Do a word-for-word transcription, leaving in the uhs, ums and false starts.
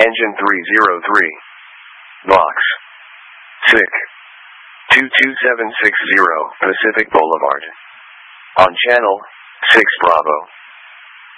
engine three zero three, box six two two seven six zero, Pacific Boulevard. On channel six Bravo.